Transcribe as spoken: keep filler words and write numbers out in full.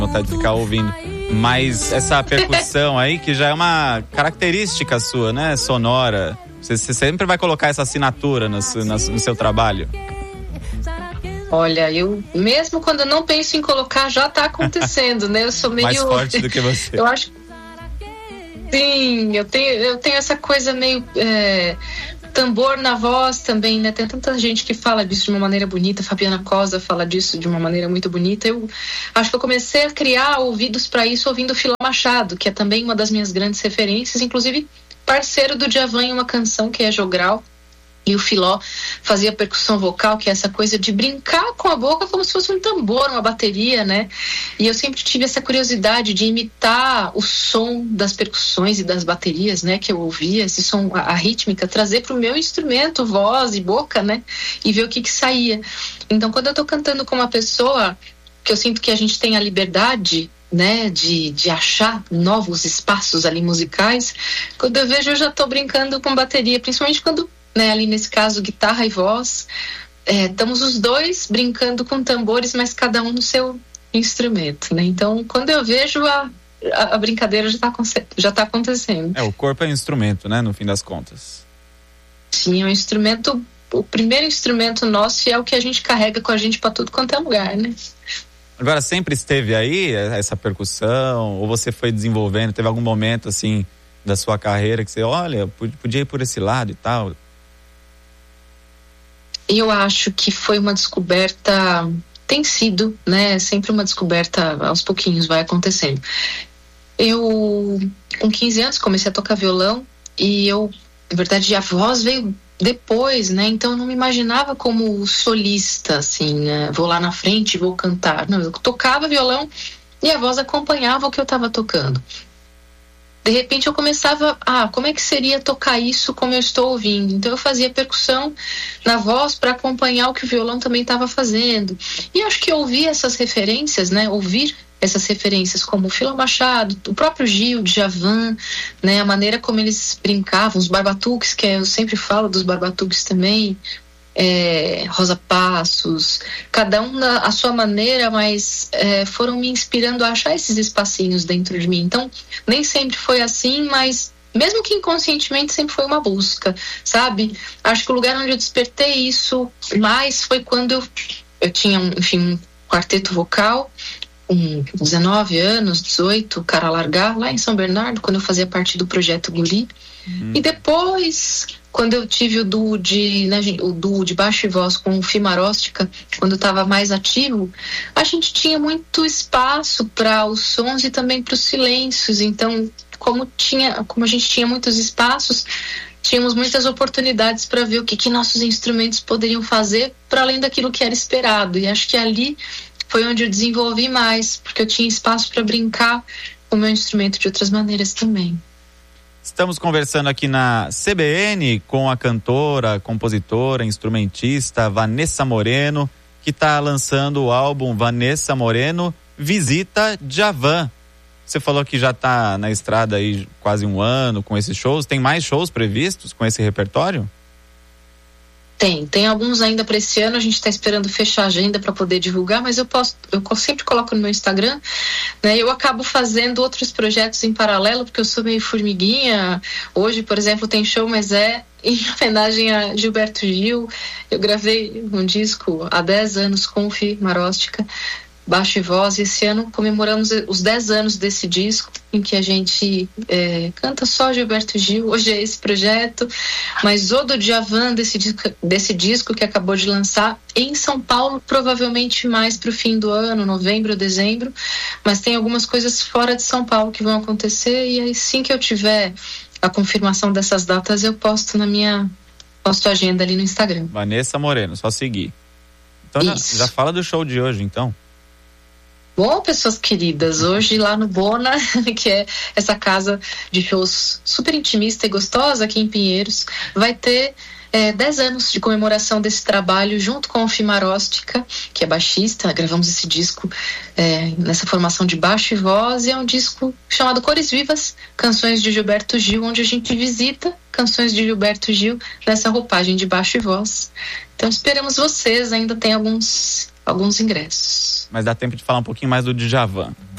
vontade de ficar ouvindo. Mas essa percussão aí, que já é uma característica sua, né? Sonora. Você, você sempre vai colocar essa assinatura no, no, no seu trabalho? Olha, eu mesmo quando eu não penso em colocar, já tá acontecendo, né? Eu sou meio... Mais forte do que você. Eu acho... Sim, eu tenho, eu tenho essa coisa meio... É... tambor na voz também, né? Tem tanta gente que fala disso de uma maneira bonita. Fabiana Cosa fala disso de uma maneira muito bonita. Eu acho que eu comecei a criar ouvidos para isso ouvindo Filó Machado, que é também uma das minhas grandes referências, inclusive parceiro do Djavan em uma canção que é Jogral. E o Filó fazia percussão vocal, que é essa coisa de brincar com a boca como se fosse um tambor, uma bateria, né? E eu sempre tive essa curiosidade de imitar o som das percussões e das baterias, né? Que eu ouvia, esse som, a, a rítmica, trazer para o meu instrumento, voz e boca, né? E ver o que que saía. Então, quando eu tô cantando com uma pessoa, que eu sinto que a gente tem a liberdade, né, de, de achar novos espaços ali musicais, quando eu vejo, eu já tô brincando com bateria, principalmente quando... Né, ali nesse caso, guitarra e voz, é, estamos os dois brincando com tambores, mas cada um no seu instrumento, né? Então, quando eu vejo, a, a, a brincadeira já está já tá acontecendo. É, o corpo é um instrumento, né, no fim das contas. Sim, é um instrumento, o primeiro instrumento nosso, e é o que a gente carrega com a gente para tudo quanto é lugar, né? Agora, sempre esteve aí essa percussão, ou você foi desenvolvendo, teve algum momento, assim, da sua carreira que você, olha, podia ir por esse lado e tal? Eu acho que foi uma descoberta, tem sido, né? Sempre uma descoberta, aos pouquinhos vai acontecendo. Eu, com quinze anos, comecei a tocar violão e eu, na verdade, a voz veio depois, né? Então eu não me imaginava como solista, assim, né? Vou lá na frente e vou cantar. Não, eu tocava violão e a voz acompanhava o que eu estava tocando. De repente eu começava, ah, como é que seria tocar isso como eu estou ouvindo? Então eu fazia percussão na voz para acompanhar o que o violão também estava fazendo. E acho que ouvir essas referências, né, ouvir essas referências como o Filó Machado, o próprio Gil, Djavan, né, a maneira como eles brincavam, os barbatuques, que eu sempre falo dos barbatuques também, É, Rosa Passos, cada um na a sua maneira, mas é, foram me inspirando a achar esses espacinhos dentro de mim. Então, nem sempre foi assim, mas mesmo que inconscientemente sempre foi uma busca, sabe? Acho que o lugar onde eu despertei isso mais foi quando eu, eu tinha, enfim, um quarteto vocal, com dezenove anos, dezoito, Cara Largar, lá em São Bernardo, quando eu fazia parte do projeto Guri. Hum. E depois, quando eu tive o duo de, né, o duo de baixo e voz com o Fimaróstica, quando eu estava mais ativo, a gente tinha muito espaço para os sons e também para os silêncios. Então, como, tinha, como a gente tinha muitos espaços, tínhamos muitas oportunidades para ver o que, que nossos instrumentos poderiam fazer para além daquilo que era esperado. E acho que ali foi onde eu desenvolvi mais, porque eu tinha espaço para brincar com o meu instrumento de outras maneiras também. Estamos conversando aqui na C B N com a cantora, compositora, instrumentista Vanessa Moreno, que está lançando o álbum Vanessa Moreno Visita Djavan. Você falou que já está na estrada aí quase um ano com esses shows. Tem mais shows previstos com esse repertório? Tem, tem alguns ainda para esse ano, a gente está esperando fechar a agenda para poder divulgar, mas eu posso, eu sempre coloco no meu Instagram, né? Eu acabo fazendo outros projetos em paralelo, porque eu sou meio formiguinha. Hoje, por exemplo, tem show, mas é em homenagem a Gilberto Gil. Eu gravei um disco há dez anos com o Fimaróstica, baixo e voz, e esse ano comemoramos os dez anos desse disco, em que a gente é, canta só Gilberto Gil. Hoje é esse projeto, mas o do Djavan desse disco, desse disco que acabou de lançar em São Paulo, provavelmente mais para o fim do ano, novembro ou dezembro, mas tem algumas coisas fora de São Paulo que vão acontecer, e assim que eu tiver a confirmação dessas datas, eu posto na minha posto a agenda ali no Instagram. Vanessa Moreno, só seguir. Então já, já fala do show de hoje, então. Bom, pessoas queridas, hoje lá no Bona, que é essa casa de shows super intimista e gostosa aqui em Pinheiros, vai ter é, dez anos de comemoração desse trabalho junto com o Fimaróstica, que é baixista. Gravamos esse disco é, nessa formação de baixo e voz, e é um disco chamado Cores Vivas, Canções de Gilberto Gil, onde a gente visita canções de Gilberto Gil nessa roupagem de baixo e voz. Então esperamos vocês, ainda tem alguns, alguns ingressos. Mas dá tempo de falar um pouquinho mais do Djavan.